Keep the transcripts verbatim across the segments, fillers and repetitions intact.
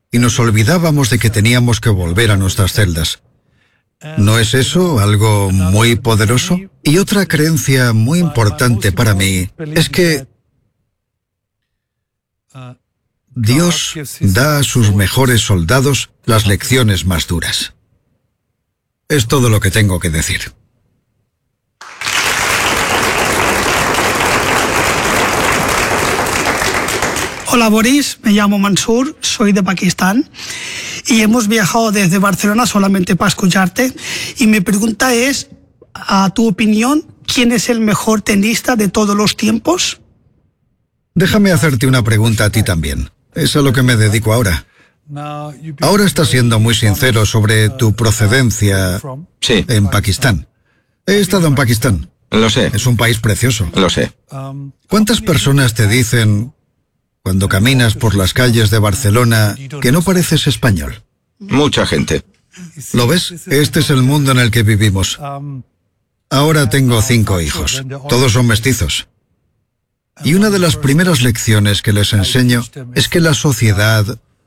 y nos olvidábamos de que teníamos que volver a nuestras celdas. ¿No es eso algo muy poderoso? Y otra creencia muy importante para mí es que Dios da a sus mejores soldados las lecciones más duras. Es todo lo que tengo que decir. Hola Boris, me llamo Mansur, soy de Pakistán y hemos viajado desde Barcelona solamente para escucharte. Y mi pregunta es, a tu opinión, ¿quién es el mejor tenista de todos los tiempos? Déjame hacerte una pregunta a ti también. Es a lo que me dedico ahora. Ahora estás siendo muy sincero sobre tu procedencia Sí, en Pakistán. He estado en Pakistán. lo sé, Es un país precioso. lo sé. ¿Cuántas personas te dicen, cuando caminas por las calles de Barcelona, que no pareces español? Mucha gente. ¿Lo ves? Este es el mundo en el que vivimos. Ahora tengo cinco hijos. Todos son mestizos. Y una de las primeras lecciones que les enseño es que la sociedad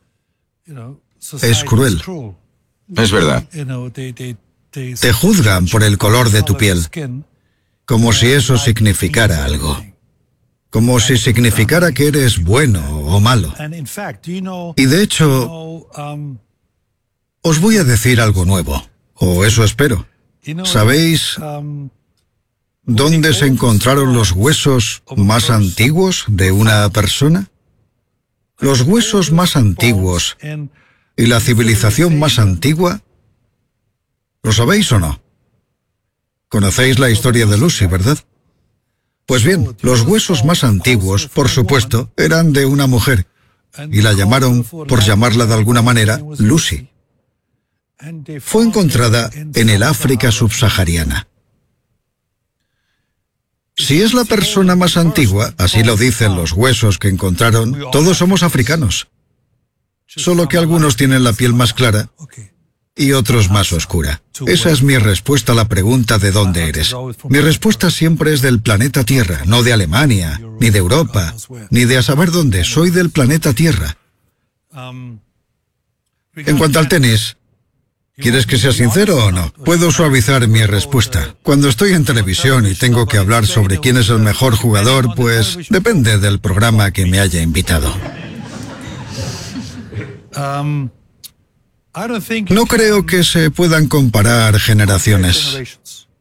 es cruel. Es verdad. Te juzgan por el color de tu piel, como si eso significara algo. Como si significara que eres bueno o malo. Y de hecho, os voy a decir algo nuevo, o eso espero. ¿Sabéis dónde se encontraron los huesos más antiguos de una persona? Los huesos más antiguos y la civilización más antigua, ¿lo sabéis o no? Conocéis la historia de Lucy, ¿verdad? Pues bien, los huesos más antiguos, por supuesto, eran de una mujer, y la llamaron, por llamarla de alguna manera, Lucy. Fue encontrada en el África subsahariana. Si es la persona más antigua, así lo dicen los huesos que encontraron, todos somos africanos. Solo que algunos tienen la piel más clara y otros más oscura. Esa es mi respuesta a la pregunta de dónde eres. Mi respuesta siempre es del planeta Tierra, no de Alemania, ni de Europa, ni de a saber dónde. Soy del planeta Tierra. En cuanto al tenis, ¿quieres que sea sincero o no? Puedo suavizar mi respuesta. Cuando estoy en televisión y tengo que hablar sobre quién es el mejor jugador, pues depende del programa que me haya invitado. No creo que se puedan comparar generaciones.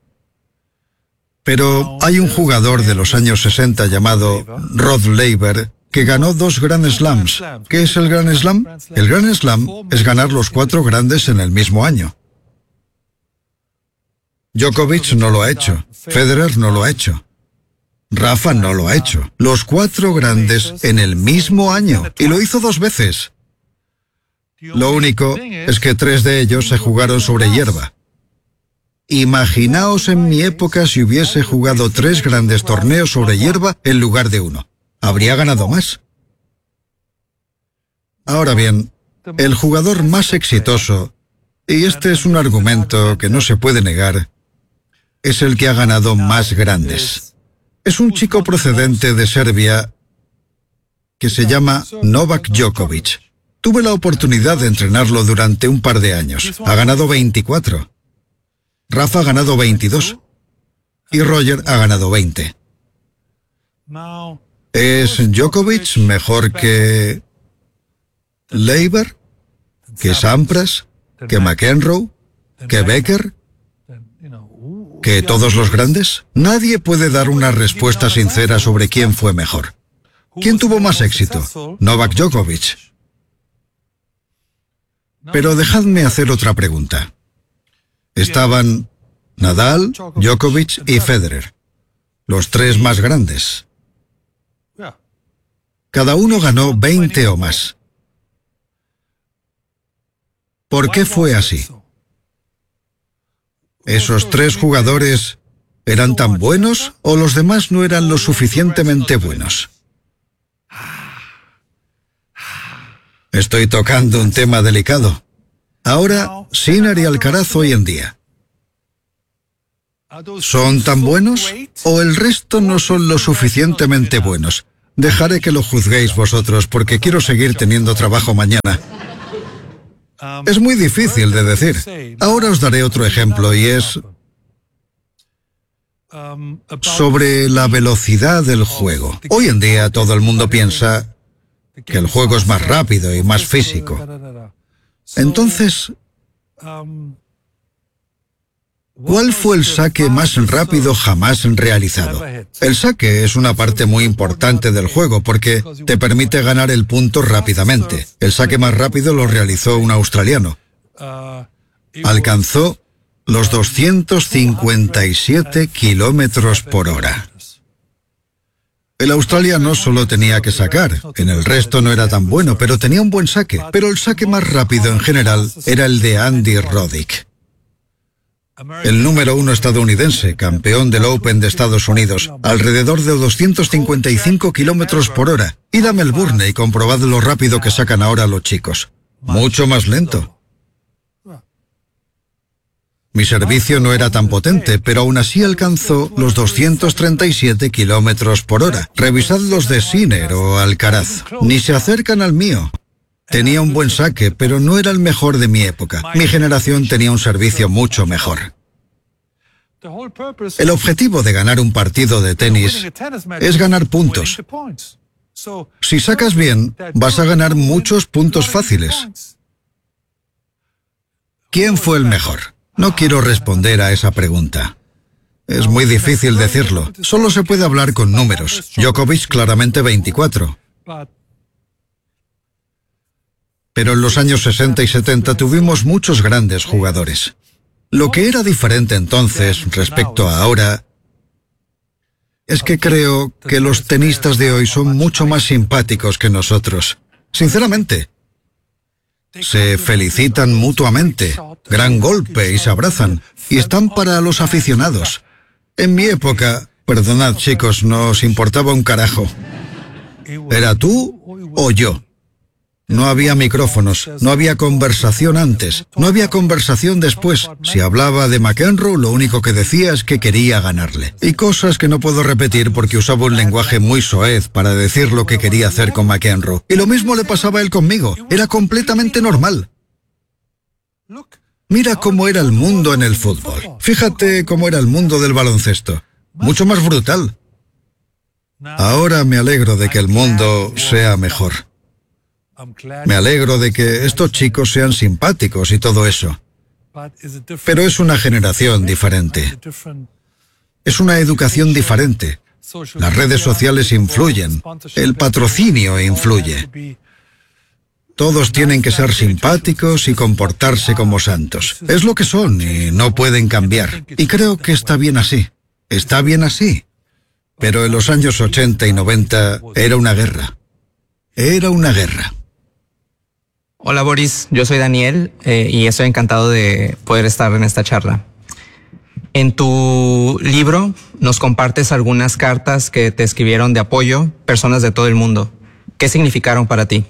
Pero hay un jugador de los años sesenta llamado Rod Laver que ganó dos Grand Slams. ¿Qué es el Grand Slam? El Grand Slam es ganar los cuatro grandes en el mismo año. Djokovic no lo ha hecho. Federer no lo ha hecho. Rafa no lo ha hecho. Los cuatro grandes en el mismo año. Y lo hizo dos veces. Lo único es que tres de ellos se jugaron sobre hierba. Imaginaos en mi época si hubiese jugado tres grandes torneos sobre hierba en lugar de uno. Habría ganado más. Ahora bien, el jugador más exitoso, y este es un argumento que no se puede negar, es el que ha ganado más grandes. Es un chico procedente de Serbia que se llama Novak Djokovic. Tuve la oportunidad de entrenarlo durante un par de años. Ha ganado veinticuatro. Rafa ha ganado veintidós. Y Roger ha ganado veinte. ¿Es Djokovic mejor que Laver? ¿Que Sampras? ¿Que McEnroe? ¿Que Becker? ¿Que todos los grandes? Nadie puede dar una respuesta sincera sobre quién fue mejor. ¿Quién tuvo más éxito? Novak Djokovic. Pero dejadme hacer otra pregunta. Estaban Nadal, Djokovic y Federer, los tres más grandes. Cada uno ganó veinte o más. ¿Por qué fue así? ¿Esos tres jugadores eran tan buenos o los demás no eran lo suficientemente buenos? Estoy tocando un tema delicado. Ahora, Sinner y Alcaraz hoy en día, ¿son tan buenos o el resto no son lo suficientemente buenos? Dejaré que lo juzguéis vosotros porque quiero seguir teniendo trabajo mañana. Es muy difícil de decir. Ahora os daré otro ejemplo y es sobre la velocidad del juego. Hoy en día todo el mundo piensa que el juego es más rápido y más físico. Entonces, ¿cuál fue el saque más rápido jamás realizado? El saque es una parte muy importante del juego porque te permite ganar el punto rápidamente. El saque más rápido lo realizó un australiano. Alcanzó los doscientos cincuenta y siete kilómetros por hora. El australiano solo tenía que sacar, en el resto no era tan bueno, pero tenía un buen saque. Pero el saque más rápido en general era el de Andy Roddick, el número uno estadounidense, campeón del Open de Estados Unidos, alrededor de doscientos cincuenta y cinco kilómetros por hora. Id a Melbourne y comprobad lo rápido que sacan ahora los chicos. Mucho más lento. Mi servicio no era tan potente, pero aún así alcanzó los doscientos treinta y siete kilómetros por hora. Revisad los de Sinner o Alcaraz. Ni se acercan al mío. Tenía un buen saque, pero no era el mejor de mi época. Mi generación tenía un servicio mucho mejor. El objetivo de ganar un partido de tenis es ganar puntos. Si sacas bien, vas a ganar muchos puntos fáciles. ¿Quién fue el mejor? No quiero responder a esa pregunta. Es muy difícil decirlo. Solo se puede hablar con números. Djokovic claramente veinticuatro. Pero en los años sesenta y setenta tuvimos muchos grandes jugadores. Lo que era diferente entonces respecto a ahora es que creo que los tenistas de hoy son mucho más simpáticos que nosotros. Sinceramente. Se felicitan mutuamente, gran golpe y se abrazan, y están para los aficionados. En mi época, perdonad chicos, no os importaba un carajo. Era tú o yo. No había micrófonos, no había conversación antes, no había conversación después. Si hablaba de McEnroe, lo único que decía es que quería ganarle. Y cosas que no puedo repetir porque usaba un lenguaje muy soez para decir lo que quería hacer con McEnroe. Y lo mismo le pasaba a él conmigo. Era completamente normal. Mira cómo era el mundo en el fútbol. Fíjate cómo era el mundo del baloncesto. Mucho más brutal. Ahora me alegro de que el mundo sea mejor. Me alegro de que estos chicos sean simpáticos y todo eso. Pero es una generación diferente. Es una educación diferente. Las redes sociales influyen. El patrocinio influye. Todos tienen que ser simpáticos y comportarse como santos. Es lo que son y no pueden cambiar. Y creo que está bien así. Está bien así. Pero en los años ochenta y noventa era una guerra. Era una guerra. Hola Boris, yo soy Daniel eh, y estoy encantado de poder estar en esta charla. En tu libro nos compartes algunas cartas que te escribieron de apoyo personas de todo el mundo. ¿Qué significaron para ti?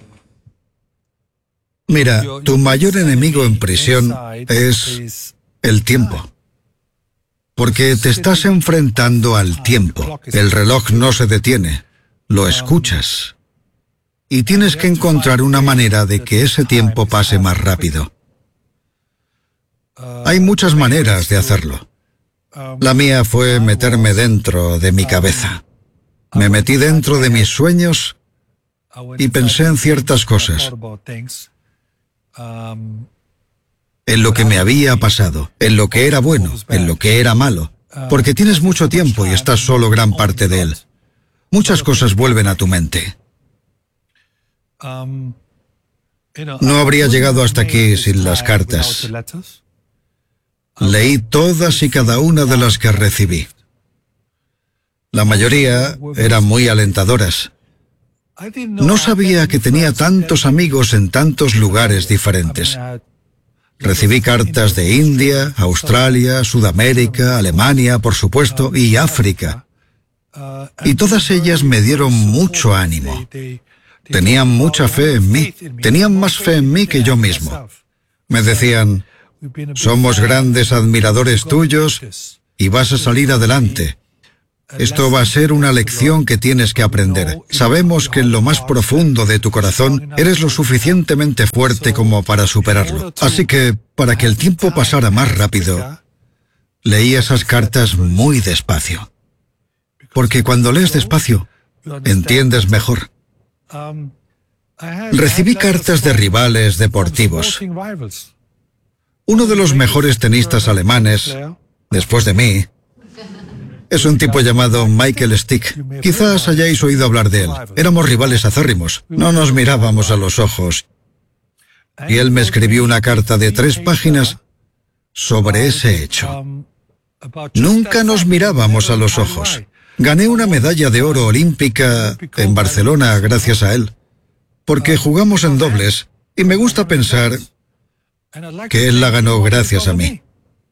Mira, tu mayor enemigo en prisión es el tiempo. Porque te estás enfrentando al tiempo. El reloj no se detiene, lo escuchas. Y tienes que encontrar una manera de que ese tiempo pase más rápido. Hay muchas maneras de hacerlo. La mía fue meterme dentro de mi cabeza. Me metí dentro de mis sueños y pensé en ciertas cosas. En lo que me había pasado, en lo que era bueno, en lo que era malo. Porque tienes mucho tiempo y estás solo gran parte de él. Muchas cosas vuelven a tu mente. No habría llegado hasta aquí sin las cartas. Leí todas y cada una de las que recibí. La mayoría eran muy alentadoras. No sabía que tenía tantos amigos en tantos lugares diferentes. Recibí cartas de India, Australia, Sudamérica, Alemania, por supuesto, y África. Y todas ellas me dieron mucho ánimo. Tenían mucha fe en mí. Tenían más fe en mí que yo mismo. Me decían, somos grandes admiradores tuyos y vas a salir adelante. Esto va a ser una lección que tienes que aprender. Sabemos que en lo más profundo de tu corazón eres lo suficientemente fuerte como para superarlo. Así que, para que el tiempo pasara más rápido, leí esas cartas muy despacio. Porque cuando lees despacio, entiendes mejor. Recibí cartas de rivales deportivos. Uno de los mejores tenistas alemanes, después de mí, es un tipo llamado Michael Stick. Quizás hayáis oído hablar de él. Éramos rivales acérrimos. No nos mirábamos a los ojos. Y él me escribió una carta de tres páginas sobre ese hecho. Nunca nos mirábamos a los ojos. Gané una medalla de oro olímpica en Barcelona gracias a él, porque jugamos en dobles y me gusta pensar que él la ganó gracias a mí.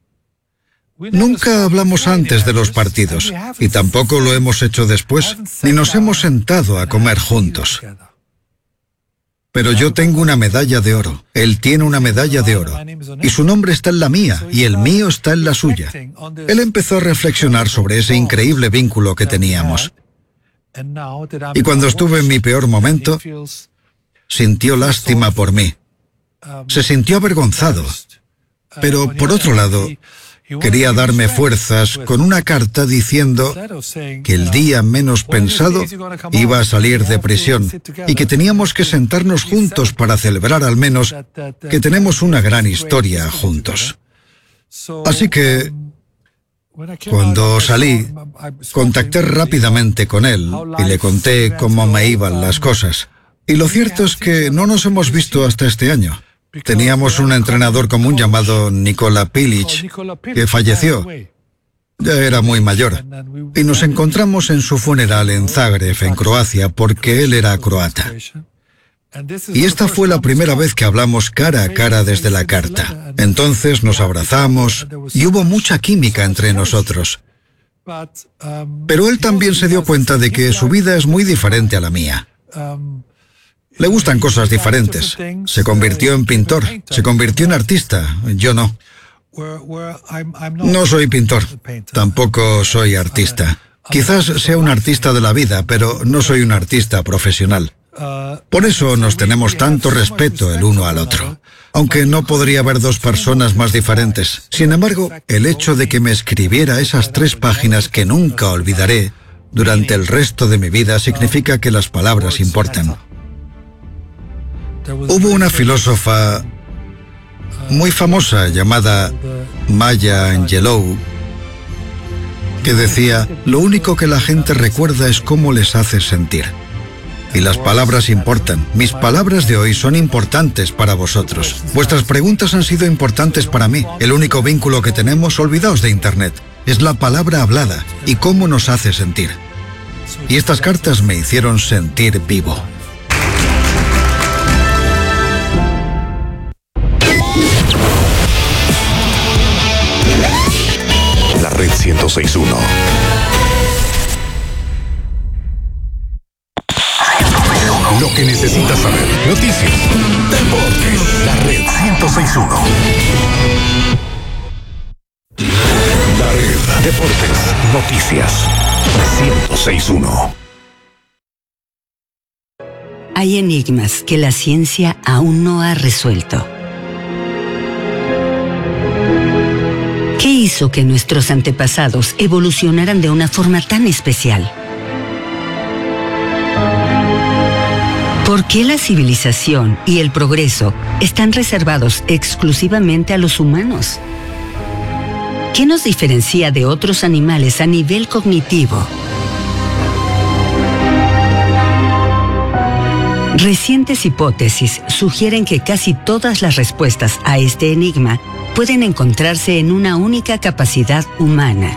Nunca hablamos antes de los partidos y tampoco lo hemos hecho después, ni nos hemos sentado a comer juntos. Pero yo tengo una medalla de oro, él tiene una medalla de oro, y su nombre está en la mía, y el mío está en la suya. Él empezó a reflexionar sobre ese increíble vínculo que teníamos. Y cuando estuve en mi peor momento, sintió lástima por mí. Se sintió avergonzado. Pero, por otro lado, quería darme fuerzas con una carta diciendo que el día menos pensado iba a salir de prisión y que teníamos que sentarnos juntos para celebrar al menos que tenemos una gran historia juntos. Así que, cuando salí, contacté rápidamente con él y le conté cómo me iban las cosas. Y lo cierto es que no nos hemos visto hasta este año. Teníamos un entrenador común llamado Nikola Pilic, que falleció. Ya era muy mayor. Y nos encontramos en su funeral en Zagreb, en Croacia, porque él era croata. Y esta fue la primera vez que hablamos cara a cara desde la carta. Entonces nos abrazamos y hubo mucha química entre nosotros. Pero él también se dio cuenta de que su vida es muy diferente a la mía. Le gustan cosas diferentes. Se convirtió en pintor, se convirtió en artista, yo no. No soy pintor, tampoco soy artista. Quizás sea un artista de la vida, pero no soy un artista profesional. Por eso nos tenemos tanto respeto el uno al otro. Aunque no podría haber dos personas más diferentes. Sin embargo, el hecho de que me escribiera esas tres páginas que nunca olvidaré durante el resto de mi vida significa que las palabras importan. Hubo una filósofa muy famosa llamada Maya Angelou que decía: lo único que la gente recuerda es cómo les haces sentir. Y las palabras importan. Mis palabras de hoy son importantes para vosotros. Vuestras preguntas han sido importantes para mí. El único vínculo que tenemos, olvidaos de Internet, es la palabra hablada y cómo nos hace sentir. Y estas cartas me hicieron sentir vivo. La Red ciento seis punto uno. Lo que necesitas saber. Noticias, deportes. La Red ciento seis punto uno. La Red, deportes, noticias. ciento seis punto uno. Hay enigmas que la ciencia aún no ha resuelto. ¿Qué hizo que nuestros antepasados evolucionaran de una forma tan especial? ¿Por qué la civilización y el progreso están reservados exclusivamente a los humanos? ¿Qué nos diferencia de otros animales a nivel cognitivo? Recientes hipótesis sugieren que casi todas las respuestas a este enigma pueden encontrarse en una única capacidad humana.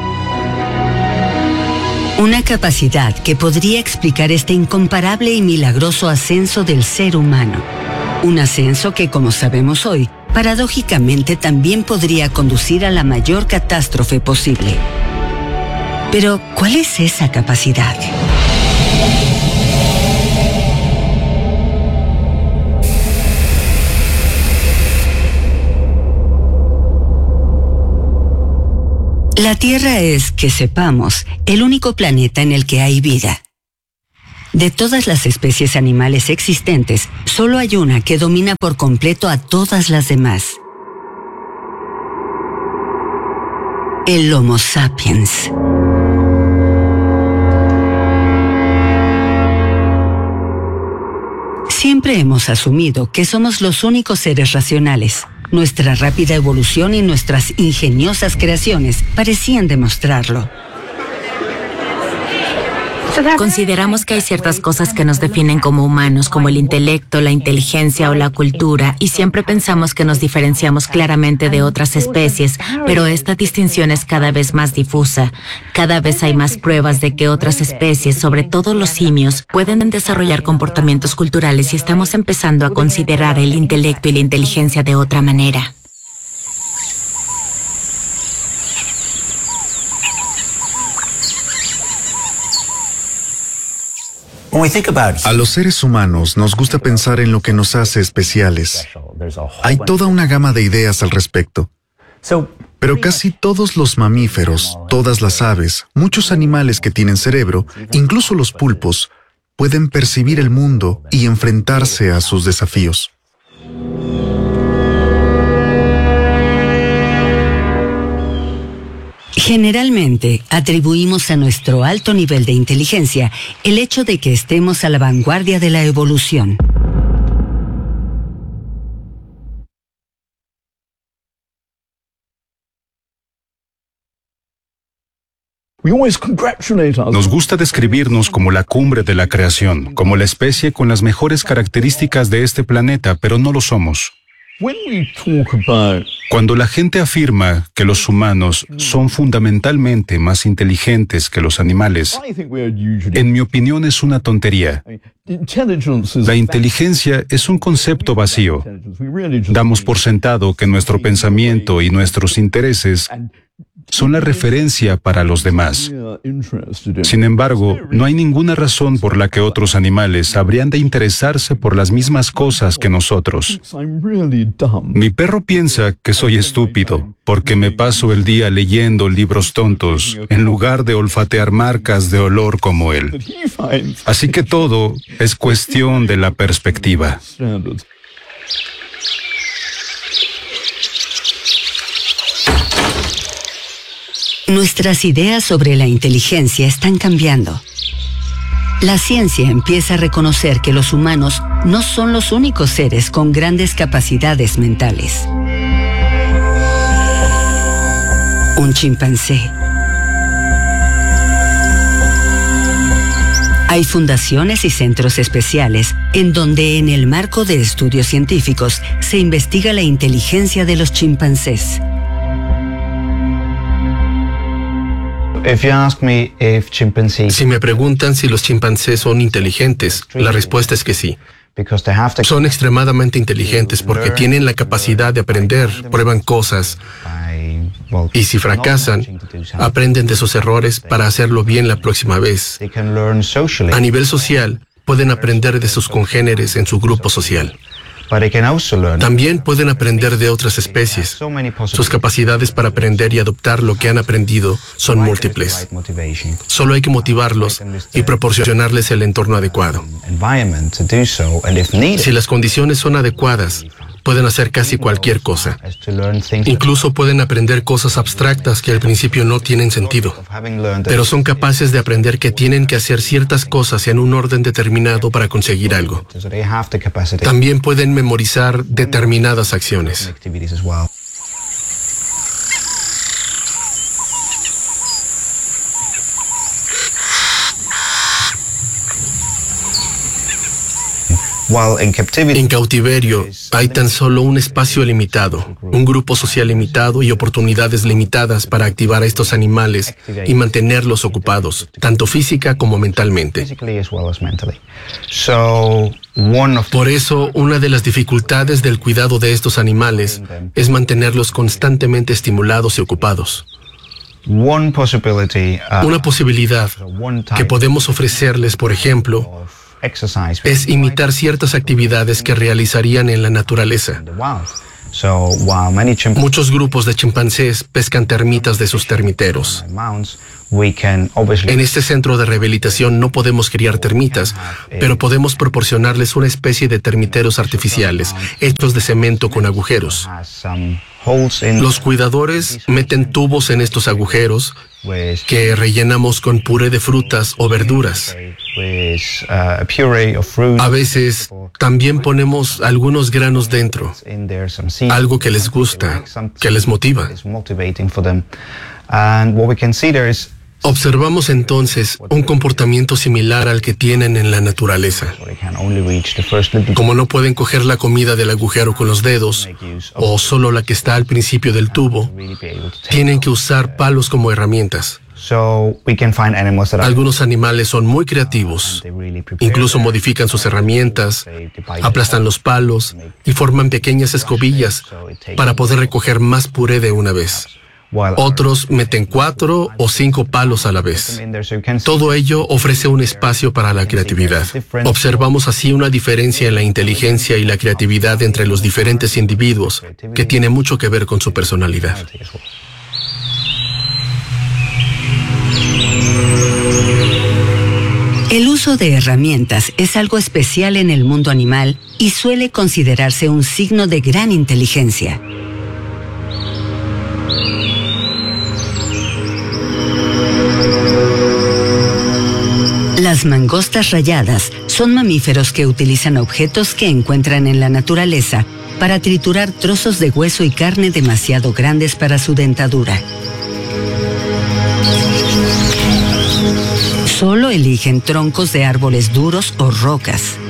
Una capacidad que podría explicar este incomparable y milagroso ascenso del ser humano. Un ascenso que, como sabemos hoy, paradójicamente también podría conducir a la mayor catástrofe posible. Pero, ¿cuál es esa capacidad? La Tierra es, que sepamos, el único planeta en el que hay vida. De todas las especies animales existentes, solo hay una que domina por completo a todas las demás. El Homo sapiens. Siempre hemos asumido que somos los únicos seres racionales. Nuestra rápida evolución y nuestras ingeniosas creaciones parecían demostrarlo. Consideramos que hay ciertas cosas que nos definen como humanos, como el intelecto, la inteligencia o la cultura, y siempre pensamos que nos diferenciamos claramente de otras especies, pero esta distinción es cada vez más difusa. Cada vez hay más pruebas de que otras especies, sobre todo los simios, pueden desarrollar comportamientos culturales y estamos empezando a considerar el intelecto y la inteligencia de otra manera. A los seres humanos nos gusta pensar en lo que nos hace especiales. Hay toda una gama de ideas al respecto. Pero casi todos los mamíferos, todas las aves, muchos animales que tienen cerebro, incluso los pulpos, pueden percibir el mundo y enfrentarse a sus desafíos. Generalmente, atribuimos a nuestro alto nivel de inteligencia el hecho de que estemos a la vanguardia de la evolución. Nos gusta describirnos como la cumbre de la creación, como la especie con las mejores características de este planeta, pero no lo somos. Cuando la gente afirma que los humanos son fundamentalmente más inteligentes que los animales, en mi opinión es una tontería. La inteligencia es un concepto vacío. Damos por sentado que nuestro pensamiento y nuestros intereses son la referencia para los demás. Sin embargo, no hay ninguna razón por la que otros animales habrían de interesarse por las mismas cosas que nosotros. Mi perro piensa que soy estúpido porque me paso el día leyendo libros tontos en lugar de olfatear marcas de olor como él. Así que todo es cuestión de la perspectiva. Nuestras ideas sobre la inteligencia están cambiando. La ciencia empieza a reconocer que los humanos no son los únicos seres con grandes capacidades mentales. Un chimpancé. Hay fundaciones y centros especiales en donde, en el marco de estudios científicos, se investiga la inteligencia de los chimpancés. Si me preguntan si los chimpancés son inteligentes, la respuesta es que sí. Son extremadamente inteligentes porque tienen la capacidad de aprender, prueban cosas y si fracasan, aprenden de sus errores para hacerlo bien la próxima vez. A nivel social, pueden aprender de sus congéneres en su grupo social. También pueden aprender de otras especies. Sus capacidades para aprender y adoptar lo que han aprendido son múltiples. Solo hay que motivarlos y proporcionarles el entorno adecuado. Si las condiciones son adecuadas, pueden hacer casi cualquier cosa. Incluso pueden aprender cosas abstractas que al principio no tienen sentido. Pero son capaces de aprender que tienen que hacer ciertas cosas en un orden determinado para conseguir algo. También pueden memorizar determinadas acciones. En cautiverio hay tan solo un espacio limitado, un grupo social limitado y oportunidades limitadas para activar a estos animales y mantenerlos ocupados, tanto física como mentalmente. Por eso, una de las dificultades del cuidado de estos animales es mantenerlos constantemente estimulados y ocupados. Una posibilidad que podemos ofrecerles, por ejemplo, es imitar ciertas actividades que realizarían en la naturaleza. Muchos grupos de chimpancés pescan termitas de sus termiteros. En este centro de rehabilitación no podemos criar termitas, pero podemos proporcionarles una especie de termiteros artificiales, hechos de cemento con agujeros. Los cuidadores meten tubos en estos agujeros que rellenamos con puré de frutas o verduras. A veces también ponemos algunos granos dentro, algo que les gusta, que les motiva. Observamos entonces un comportamiento similar al que tienen en la naturaleza. Como no pueden coger la comida del agujero con los dedos, o solo la que está al principio del tubo, tienen que usar palos como herramientas. Algunos animales son muy creativos. Incluso modifican sus herramientas, aplastan los palos y forman pequeñas escobillas para poder recoger más puré de una vez. Otros meten cuatro o cinco palos a la vez. Todo ello ofrece un espacio para la creatividad. Observamos así una diferencia en la inteligencia y la creatividad entre los diferentes individuos, que tiene mucho que ver con su personalidad. El uso de herramientas es algo especial en el mundo animal y suele considerarse un signo de gran inteligencia. Las mangostas rayadas son mamíferos que utilizan objetos que encuentran en la naturaleza para triturar trozos de hueso y carne demasiado grandes para su dentadura. Solo eligen troncos de árboles duros o rocas.